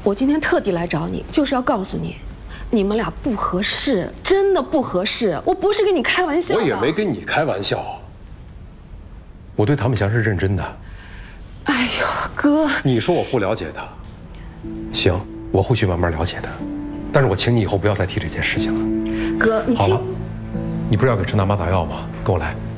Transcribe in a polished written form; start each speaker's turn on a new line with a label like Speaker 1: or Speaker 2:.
Speaker 1: 我今天特地来找你，就是要告诉你，你们俩不合适，真的不合适。我不是跟你开玩笑的。
Speaker 2: 我也没跟你开玩笑，我对唐美祥是认真的。
Speaker 1: 哎呦，哥，
Speaker 2: 你说我不了解他，行，我会去慢慢了解他，但是我请你以后不要再提这件事情了。
Speaker 1: 哥，你听。
Speaker 2: 好了，你不是要给陈大妈打药吗？跟我来。